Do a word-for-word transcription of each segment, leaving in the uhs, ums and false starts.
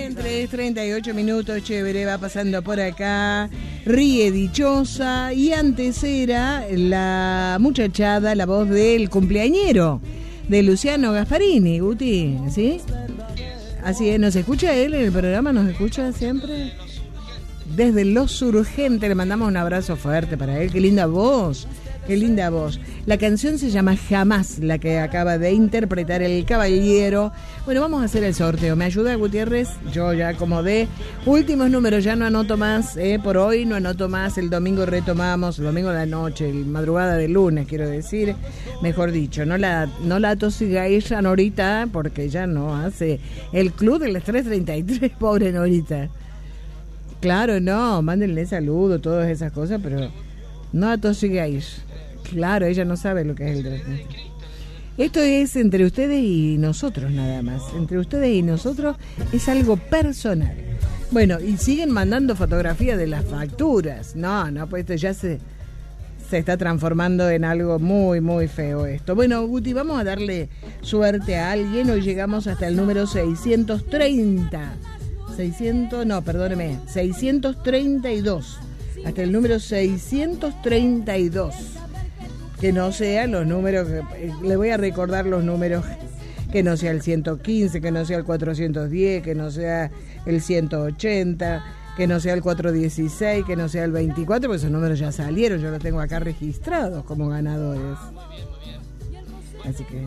bien, tres treinta y ocho minutos, chévere, va pasando por acá, ríe dichosa, y antes era la muchachada, la voz del cumpleañero, de Luciano Gasparini, Guti, ¿sí? Así es, ¿nos escucha él en el programa? ¿Nos escucha siempre? Desde Los Urgentes, le mandamos un abrazo fuerte para él, qué linda voz. Qué linda voz. La canción se llama Jamás, la que acaba de interpretar el caballero. Bueno, vamos a hacer el sorteo. ¿Me ayuda, Gutiérrez? Yo ya acomodé. Últimos números, ya no anoto más. Eh, por hoy no anoto más. El domingo retomamos, el domingo de la noche, el madrugada del lunes, quiero decir. Mejor dicho, no la, no la tosigáis a Norita, porque ya no hace el club de las tres treinta y tres, pobre Norita. Claro, no, mándenle saludo, todas esas cosas, pero no atosigáis. Claro, ella no sabe lo que es el tratamiento. Esto es entre ustedes y nosotros nada más. Entre ustedes y nosotros es algo personal. Bueno, y siguen mandando fotografías de las facturas. No, no, pues esto ya se, se está transformando en algo muy, muy feo esto. Bueno, Guti, vamos a darle suerte a alguien. Hoy llegamos hasta el número seiscientos treinta. seiscientos, no, perdóneme, seiscientos treinta y dos. Hasta el número seiscientos treinta y dos. Que no sean los números, le voy a recordar los números, que no sea el ciento quince, que no sea el cuatrocientos diez, que no sea el ciento ochenta, que no sea el cuatrocientos dieciséis, que no sea el veinticuatro, porque esos números ya salieron, yo los tengo acá registrados como ganadores. Así que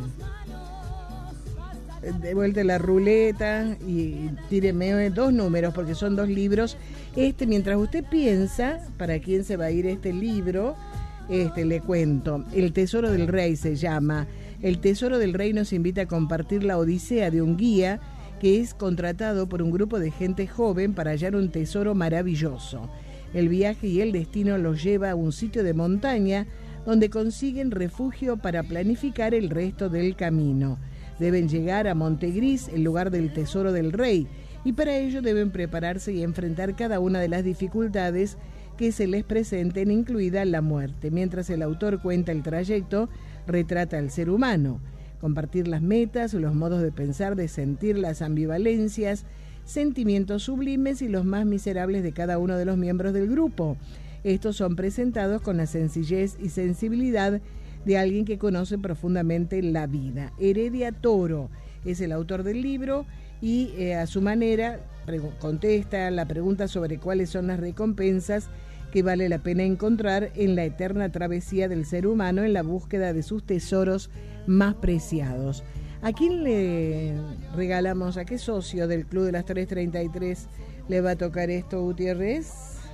de vuelta la ruleta y tíreme dos números, porque son dos libros. Este, mientras usted piensa para quién se va a ir este libro, Este, le cuento, El Tesoro del Rey se llama. El Tesoro del Rey nos invita a compartir la odisea de un guía que es contratado por un grupo de gente joven para hallar un tesoro maravilloso. El viaje y el destino los lleva a un sitio de montaña donde consiguen refugio para planificar el resto del camino. Deben llegar a Montegris, el lugar del Tesoro del Rey, y para ello deben prepararse y enfrentar cada una de las dificultades que se les presenten, incluida la muerte. Mientras el autor cuenta el trayecto, retrata al ser humano. Compartir las metas, los modos de pensar, de sentir, las ambivalencias, sentimientos sublimes y los más miserables de cada uno de los miembros del grupo. Estos son presentados con la sencillez y sensibilidad de alguien que conoce profundamente la vida. Heredia Toro es el autor del libro y eh, a su manera contesta la pregunta sobre cuáles son las recompensas que vale la pena encontrar en la eterna travesía del ser humano en la búsqueda de sus tesoros más preciados. ¿A quién le regalamos, a qué socio del Club de las tres treinta y tres le va a tocar esto, Gutiérrez?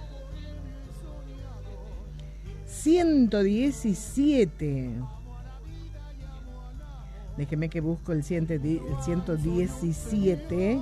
ciento diecisiete. Déjeme que busco el ciento diecisiete.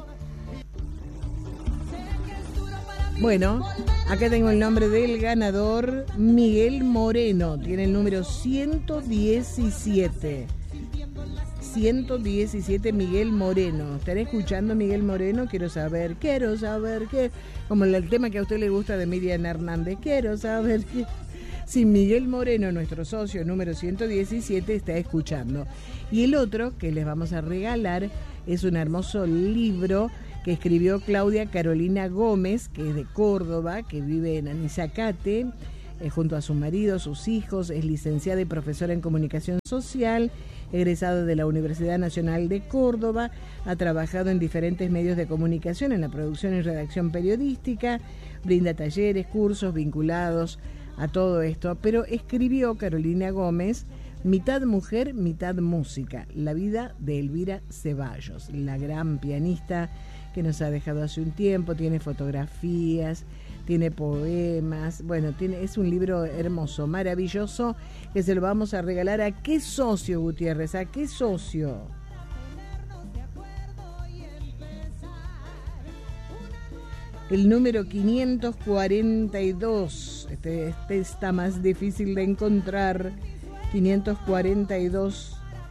Bueno, acá tengo el nombre del ganador, Miguel Moreno. Tiene el número ciento diecisiete. ciento diecisiete, Miguel Moreno. ¿Estaré escuchando, Miguel Moreno? Quiero saber, quiero saber qué. Como el tema que a usted le gusta de Miriam Hernández. Quiero saber qué. Si Miguel Moreno, nuestro socio número ciento diecisiete, está escuchando. Y el otro que les vamos a regalar es un hermoso libro que escribió Claudia Carolina Gómez, que es de Córdoba, que vive en Anizacate, eh, junto a su marido, sus hijos. Es licenciada y profesora en comunicación social, egresada de la Universidad Nacional de Córdoba, ha trabajado en diferentes medios de comunicación, en la producción y redacción periodística, brinda talleres, cursos vinculados a todo esto, pero escribió Carolina Gómez Mitad mujer, mitad música, la vida de Elvira Ceballos, la gran pianista que nos ha dejado hace un tiempo. Tiene fotografías, tiene poemas, bueno, tiene, es un libro hermoso, maravilloso, que se lo vamos a regalar. ¿A qué socio, Gutiérrez? ¿A qué socio? El número quinientos cuarenta y dos, este, este está más difícil de encontrar. quinientos cuarenta y dos,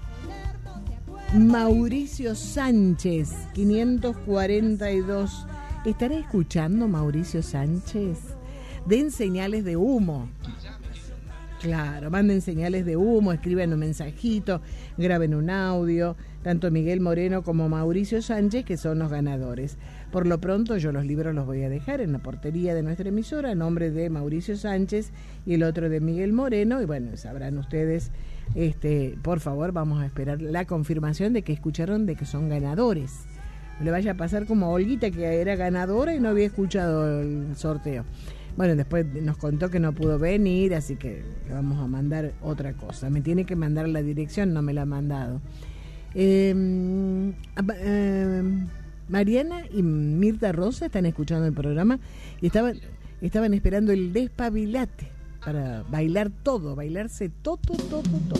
Mauricio Sánchez. quinientos cuarenta y dos. ¿Estará escuchando Mauricio Sánchez? Den señales de humo. Claro, manden señales de humo, escriben un mensajito, graben un audio, tanto Miguel Moreno como Mauricio Sánchez, que son los ganadores. Por lo pronto yo los libros los voy a dejar en la portería de nuestra emisora, a nombre de Mauricio Sánchez y el otro de Miguel Moreno, y bueno, sabrán ustedes, este, por favor, vamos a esperar la confirmación de que escucharon de que son ganadores. No le vaya a pasar como a Olguita, que era ganadora y no había escuchado el sorteo. Bueno, después nos contó que no pudo venir, así que le vamos a mandar otra cosa. Me tiene que mandar la dirección, no me la ha mandado. Eh, eh, Mariana y Mirta Rosa están escuchando el programa y estaban, estaban esperando el despabilate para bailar todo, bailarse todo, todo, todo.